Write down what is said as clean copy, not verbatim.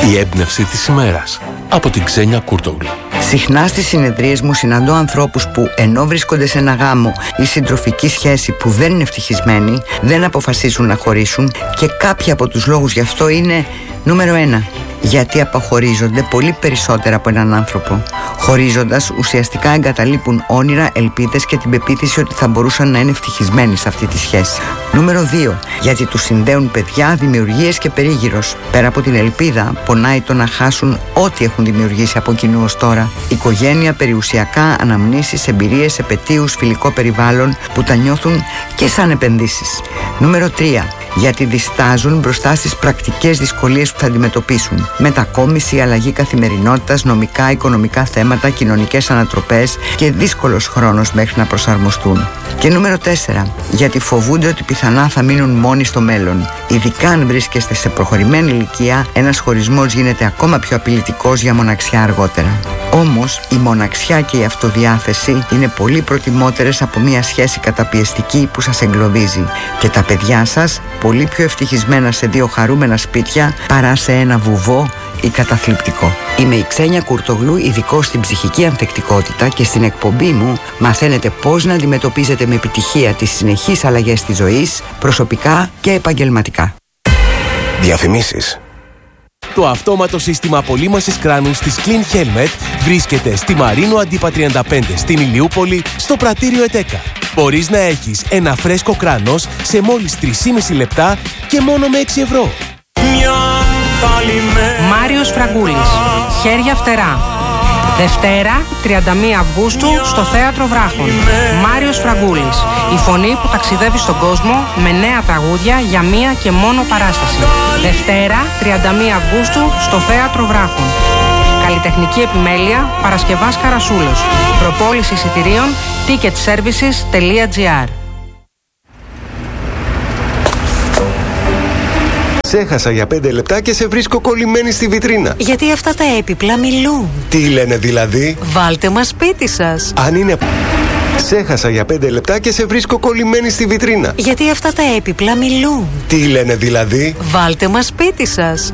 Η έμπνευση της ημέρας από την Ξένια Κούρτογλου. Συχνά στις συνεδρίες μου συναντώ ανθρώπους που ενώ βρίσκονται σε ένα γάμο ή συντροφική σχέση που δεν είναι ευτυχισμένοι, δεν αποφασίζουν να χωρίσουν και κάποιοι από τους λόγους γι' αυτό είναι νούμερο 1. Γιατί αποχωρίζονται πολύ περισσότερα από έναν άνθρωπο. Χωρίζοντας, ουσιαστικά εγκαταλείπουν όνειρα, ελπίδες και την πεποίθηση ότι θα μπορούσαν να είναι ευτυχισμένοι σε αυτή τη σχέση. Νούμερο 2. Γιατί τους συνδέουν παιδιά, δημιουργίες και περίγυρος. Πέρα από την ελπίδα, πονάει το να χάσουν ό,τι έχουν δημιουργήσει από κοινού ως τώρα. Οικογένεια, περιουσιακά, αναμνήσεις, εμπειρίες, επετείους, φιλικό περιβάλλον που τα νιώθουν και σαν επενδύσεις. Νούμερο 3. Γιατί διστάζουν μπροστά στις πρακτικές δυσκολίες που θα αντιμετωπίσουν. Μετακόμιση, αλλαγή καθημερινότητας, νομικά, οικονομικά θέματα, κοινωνικές ανατροπές και δύσκολος χρόνος μέχρι να προσαρμοστούν. Και νούμερο 4. Γιατί φοβούνται ότι πιθανά θα μείνουν μόνοι στο μέλλον. Ειδικά αν βρίσκεστε σε προχωρημένη ηλικία, ένας χωρισμός γίνεται ακόμα πιο απειλητικός για μοναξιά αργότερα. Όμως, η μοναξιά και η αυτοδιάθεση είναι πολύ προτιμότερες από μια σχέση καταπιεστική που σας εγκλωβίζει. Και τα παιδιά σας πολύ πιο ευτυχισμένα σε 2 χαρούμενα σπίτια παρά σε ένα βουβό ή καταθλιπτικό. Είμαι η Ξένια Κούρτογλου, ειδικός στην ψυχική ανθεκτικότητα, και στην εκπομπή μου μαθαίνετε πώς να αντιμετωπίζετε με επιτυχία τις συνεχείς αλλαγές της ζωής, προσωπικά και επαγγελματικά. Διαφημίσεις. Το αυτόματο σύστημα απολύμασης κράνους της Clean Helmet βρίσκεται στη Μαρίνο Αντίπα 35 στην Ηλιούπολη, στο πρατήριο ΕΤΕΚΑ. Μπορείς να έχεις ένα φρέσκο κράνος σε μόλις 3,5 λεπτά και μόνο με 6 ευρώ. Μάριος Φραγκούλης, Χέρια Φτερά. Δευτέρα, 31 Αυγούστου, στο Θέατρο Βράχων. Μάριος Φραγκούλης, η φωνή που ταξιδεύει στον κόσμο με νέα τραγούδια για μία και μόνο παράσταση. Δευτέρα, 31 Αυγούστου, στο Θέατρο Βράχων. Καλλιτεχνική επιμέλεια, Παρασκευάς Καρασούλος. Προπόληση εισιτηρίων, ticketservices.gr. Σε έχασα για 5 λεπτά και σε βρίσκω κολλημένη στη βιτρίνα. Γιατί αυτά τα έπιπλα μιλούν. Τι λένε δηλαδή? Βάλτε μας σπίτι σας. Αν είναι... Σε έχασα για 5 λεπτά και σε βρίσκω κολλημένη στη βιτρίνα. Γιατί αυτά τα έπιπλα μιλούν. Τι λένε δηλαδή? Βάλτε μας σπίτι σας.